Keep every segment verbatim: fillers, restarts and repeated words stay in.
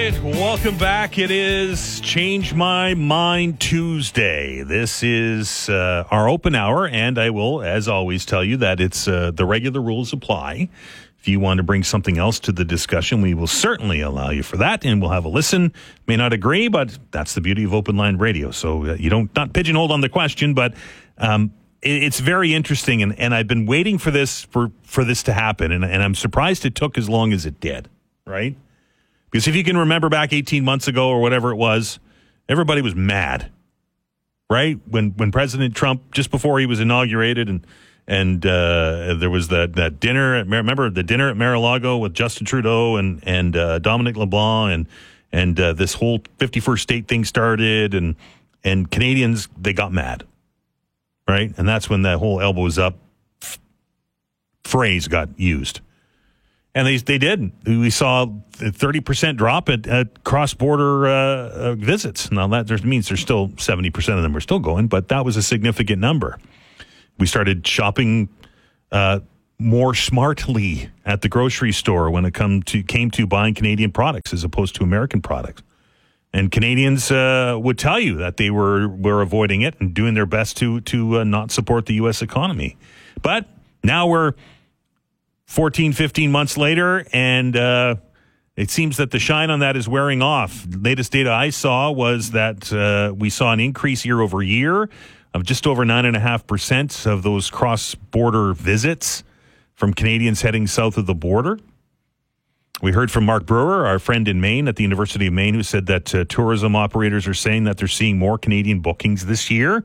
right, welcome back. It is Change My Mind Tuesday. This is uh, our open hour, and I will, as always, tell you that it's uh, the regular rules apply. If you want to bring something else to the discussion, we will certainly allow you for that, and we'll have a listen. May not agree, but that's the beauty of open line radio. So uh, you don't not pigeonholed on the question, but um, it, it's very interesting, and, and I've been waiting for this for, for this to happen, and, and I'm surprised it took as long as it did, right? Because if you can remember back eighteen months ago or whatever it was, everybody was mad, right? When when President Trump, just before he was inaugurated, and and uh, there was that, that dinner, at, remember the dinner at Mar-a-Lago with Justin Trudeau and and uh, Dominic LeBlanc, and and uh, this whole fifty-first state thing started, and and Canadians, they got mad, right? And that's when that whole elbows up f- phrase got used. And they they did. We saw a thirty percent drop at, at cross-border uh, uh, visits. Now, that there's, means there's still seventy percent of them are still going, but that was a significant number. We started shopping uh, more smartly at the grocery store when it come to came to buying Canadian products as opposed to American products. And Canadians uh, would tell you that they were, were avoiding it and doing their best to, to uh, not support the U S economy. But now we're fourteen, fifteen months later, and uh, it seems that the shine on that is wearing off. The latest data I saw was that uh, we saw an increase year over year of just over nine point five percent of those cross-border visits from Canadians heading south of the border. We heard from Mark Brewer, our friend in Maine at the University of Maine, who said that uh, tourism operators are saying that they're seeing more Canadian bookings this year.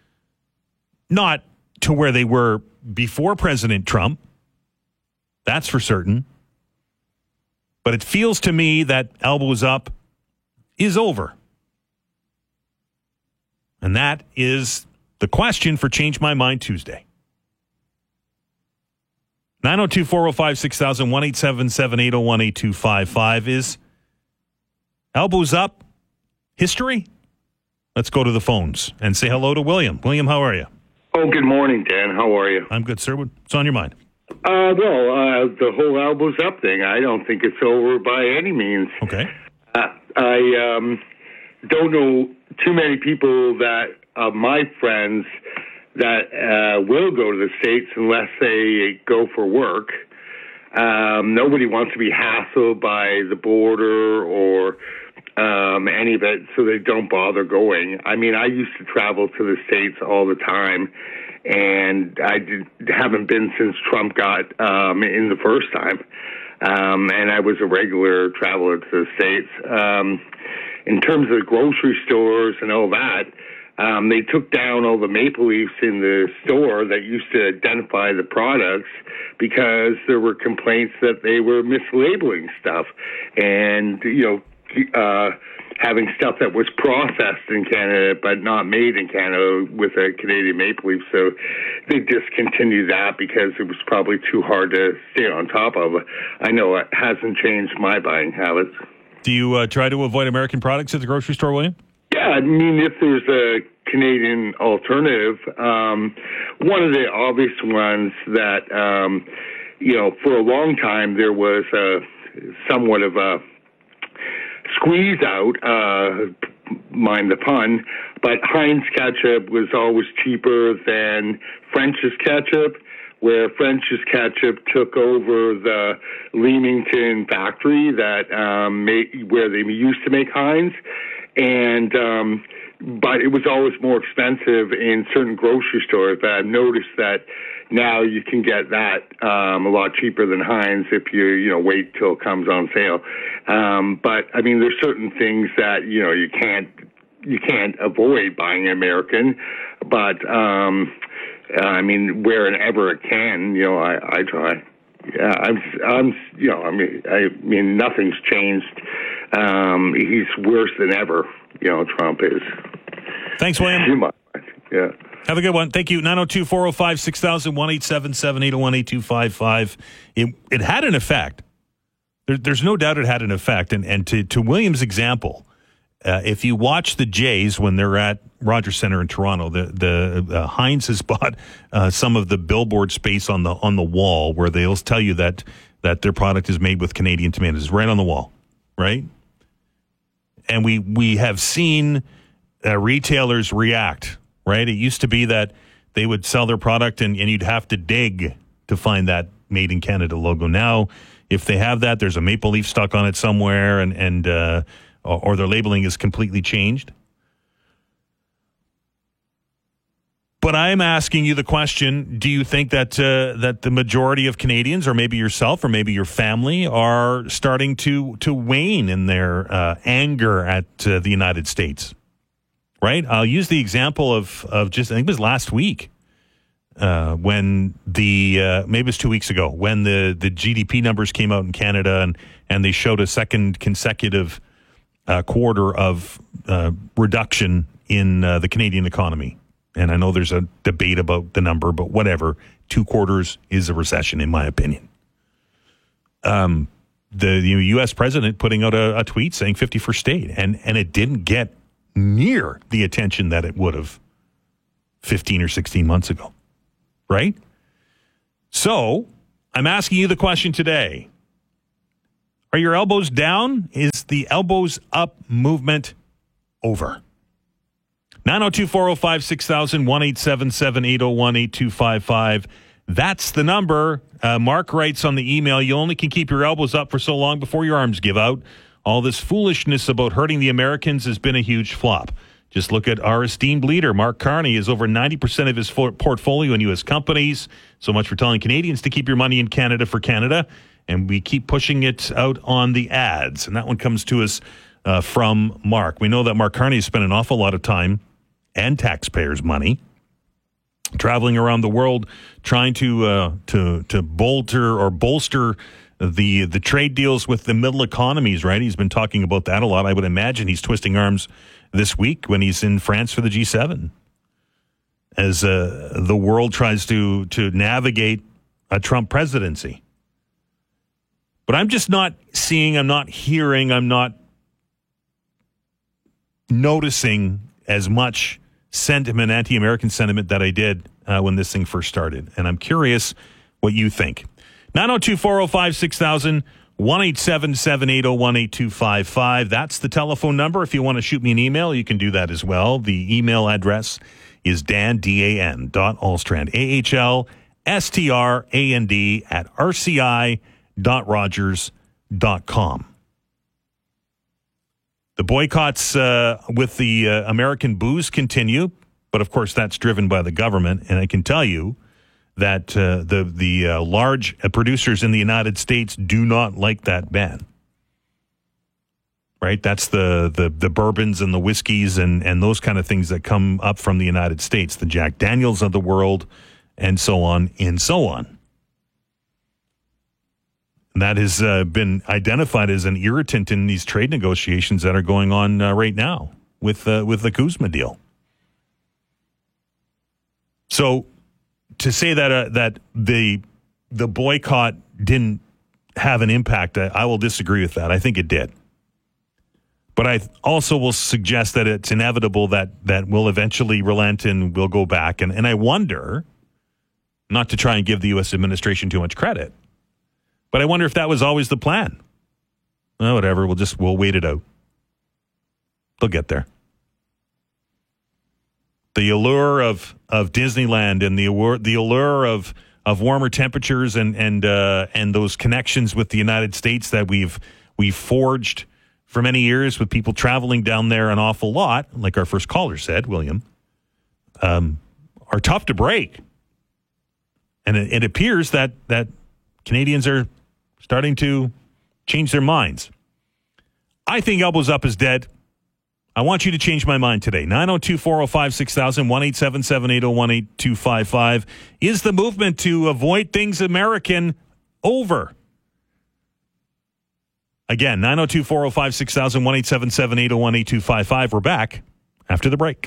Not to where they were before President Trump. That's for certain. But it feels to me that elbows up is over. And that is the question for Change My Mind Tuesday. nine oh two, four oh five, six thousand, one eight seven seven, eight oh one, eight two five five is elbows up history? Let's go to the phones and say hello to William. William, how are you? Oh, good morning, Dan. How are you? I'm good, sir. What's on your mind? Uh, well, uh, the whole elbows up thing, I don't think it's over by any means. Okay. Uh, I um, don't know too many people that, uh, my friends, that uh, will go to the States unless they go for work. Um, nobody wants to be hassled by the border or um, any of it, so they don't bother going. I mean, I used to travel to the States all the time, and I did, haven't been since Trump got um, in the first time. Um, and I was a regular traveler to the States. Um, in terms of the grocery stores and all that, um, they took down all the maple leaves in the store that used to identify the products because there were complaints that they were mislabeling stuff and, you know, uh, having stuff that was processed in Canada but not made in Canada with a Canadian maple leaf. So they discontinued that because it was probably too hard to stay on top of. I know it hasn't changed my buying habits. Do you uh, try to avoid American products at the grocery store, William? Yeah, I mean, if there's a Canadian alternative, um, one of the obvious ones that, um, you know, for a long time there was a, somewhat of a squeeze out, uh, mind the pun, but Heinz ketchup was always cheaper than French's ketchup, where French's ketchup took over the Leamington factory that um, made, where they used to make Heinz, and um, but it was always more expensive in certain grocery stores. But I've noticed that now you can get that um, a lot cheaper than Heinz if you you know wait till it comes on sale. Um, but I mean, there's certain things that you know you can't you can't avoid buying American, but um, I mean, wherever it can, you know, I, I try. Yeah, I'm, I'm, you know, I mean, I mean, nothing's changed. Um, he's worse than ever. You know, Trump is. Thanks, William. Too much. Yeah. Have a good one. Thank you. nine oh two, four oh five, six thousand, one eight seven seven, eight oh one, eight two five five. It, it had an effect. There, there's no doubt it had an effect. And, and to, to William's example, uh, if you watch the Jays when they're at Rogers Centre in Toronto, the the uh, Heinz has bought uh, some of the billboard space on the on the wall where they'll tell you that that their product is made with Canadian tomatoes, right on the wall, right? And we, we have seen uh, retailers react, right? It used to be that they would sell their product and, and you'd have to dig to find that Made in Canada logo. Now, if they have that, there's a maple leaf stuck on it somewhere, and, and uh, or their labeling is completely changed. But I'm asking you the question, do you think that uh, that the majority of Canadians, or maybe yourself, or maybe your family, are starting to, to wane in their uh, anger at uh, the United States? Right? I'll use the example of, of just, I think it was last week, uh, when the, uh, maybe it was two weeks ago, when the, the G D P numbers came out in Canada and, and they showed a second consecutive uh, quarter of uh, reduction in uh, the Canadian economy. And I know there's a debate about the number, but whatever. Two quarters is a recession, in my opinion. Um, the, the U S president putting out a, a tweet saying fifty-first state, and, and it didn't get near the attention that it would have fifteen or sixteen months ago, right? So I'm asking you the question today. Are your elbows down? Is the elbows up movement over? nine oh two, four oh five, six thousand, one eight seven seven, eight oh one, eight two five five. That's the number. Uh, Mark writes on the email, you only can keep your elbows up for so long before your arms give out. All this foolishness about hurting the Americans has been a huge flop. Just look at our esteemed leader, Mark Carney, is over ninety percent of his for- portfolio in U S companies. So much for telling Canadians to keep your money in Canada for Canada. And we keep pushing it out on the ads. And that one comes to us uh, from Mark. We know that Mark Carney has spent an awful lot of time and taxpayers' money traveling around the world trying to uh, to to bolster or bolster the the trade deals with the middle economies, right? He's been talking about that a lot. I would imagine he's twisting arms this week when he's in France for the G seven as uh, the world tries to to navigate a Trump presidency. But I'm just not seeing, I'm not hearing, I'm not noticing as much sentiment, anti-American sentiment that I did uh, when this thing first started. And I'm curious what you think. nine oh two, four oh five, six thousand, one eight seven seven, eight oh one, eight two five five. That's the telephone number. If you want to shoot me an email, you can do that as well. The email address is dan, D A N, dot Alstrand, A H L S T R A N D, at R C I dot Rogers dot com. The boycotts uh, with the uh, American booze continue, but of course that's driven by the government. And I can tell you that uh, the the uh, large producers in the United States do not like that ban. Right? That's the the, the bourbons and the whiskeys and, and those kind of things that come up from the United States, the Jack Daniels of the world, and so on and so on. And that has uh, been identified as an irritant in these trade negotiations that are going on uh, right now with uh, with the Kuzma deal. So to say that uh, that the the boycott didn't have an impact, I, I will disagree with that. I think it did. But I also will suggest that it's inevitable that that we'll eventually relent and we'll go back. And, and I wonder, not to try and give the U S administration too much credit, but I wonder if that was always the plan. Well, whatever. We'll just, we'll wait it out. They'll get there. The allure of, of Disneyland and the allure, the allure of, of warmer temperatures and, and, uh, and those connections with the United States that we've, we've forged for many years with people traveling down there an awful lot, like our first caller said, William, um, are tough to break. And it, it appears that, that Canadians are starting to change their minds. I think elbows up is dead. I want you to change my mind today. nine oh two, four oh five, six thousand, one eight seven seven, eight oh one, eight two five five. Is the movement to avoid things American over? Again, nine oh two, four oh five, six thousand, one eight seven seven, eight oh one, eight two five five. We're back after the break.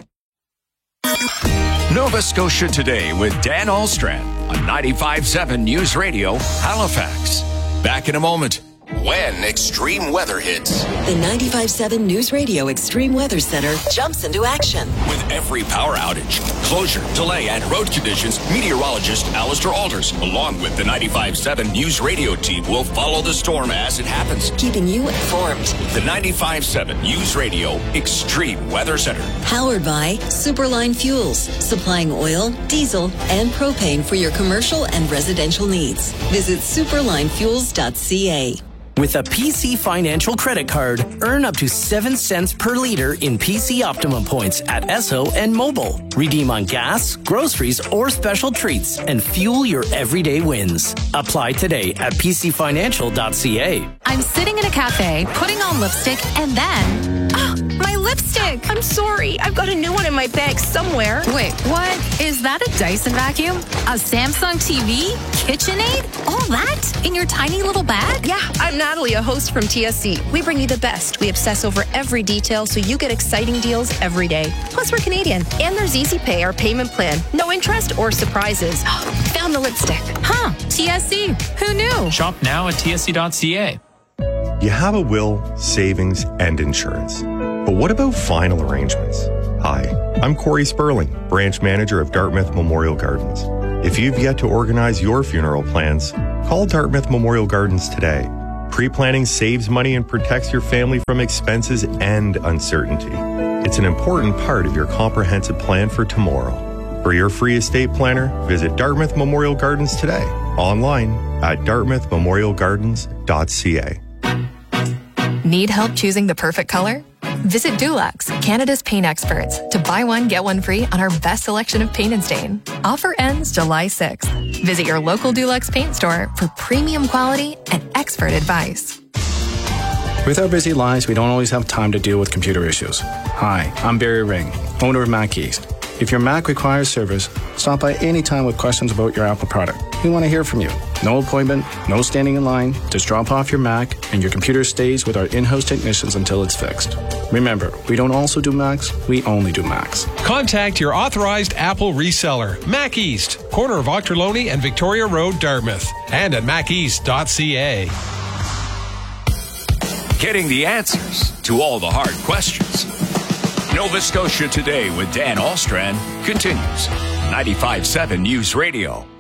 Nova Scotia Today with Dan Alstrand on ninety-five point seven News Radio, Halifax. Back in a moment. when extreme weather hits. The ninety-five point seven News Radio Extreme Weather Center jumps into action. With every power outage, closure, delay, and road conditions, meteorologist Alistair Alders, along with the ninety-five point seven News Radio team, will follow the storm as it happens. Keeping you informed. The ninety-five point seven News Radio Extreme Weather Center. Powered by Superline Fuels, supplying oil, diesel, and propane for your commercial and residential needs. Visit superline fuels dot c a. With a P C Financial credit card, earn up to seven cents per liter in P C Optimum points at Esso and Mobile. Redeem on gas, groceries, or special treats and fuel your everyday wins. Apply today at p c financial dot c a. I'm sitting in a cafe, putting on lipstick, and then... Oh, my lipstick! I'm sorry. I've got a new one in my bag somewhere. Wait, what? Is that a Dyson vacuum? A Samsung T V? KitchenAid? All that? In your tiny little bag? Yeah, I'm Natalie, a host from T S C. We bring you the best. We obsess over every detail so you get exciting deals every day. Plus, we're Canadian. And there's Easy Pay, our payment plan. No interest or surprises. Found the lipstick. Huh, T S C. Who knew? Shop now at t s c dot c a. You have a will, savings, and insurance. But what about final arrangements? Hi, I'm Corey Sperling, branch manager of Dartmouth Memorial Gardens. If you've yet to organize your funeral plans, call Dartmouth Memorial Gardens today. Pre-planning saves money and protects your family from expenses and uncertainty. It's an important part of your comprehensive plan for tomorrow. For your free estate planner, visit Dartmouth Memorial Gardens today, online at dartmouth memorial gardens dot c a. Need help choosing the perfect color? Visit Dulux, Canada's paint experts, to buy one, get one free on our best selection of paint and stain. Offer ends July sixth. Visit your local Dulux paint store for premium quality and expert advice. With our busy lives, we don't always have time to deal with computer issues. Hi, I'm Barry Ring, owner of Mac East. If your Mac requires service, stop by anytime with questions about your Apple product. We want to hear from you. No appointment, no standing in line. Just drop off your Mac and your computer stays with our in-house technicians until it's fixed. Remember, we don't also do Macs, we only do Macs. Contact your authorized Apple reseller, Mac East, corner of Ochterlony and Victoria Road, Dartmouth, and at mac east dot c a. Getting the answers to all the hard questions. Nova Scotia Today with Dan Alstrand continues. ninety-five point seven News Radio.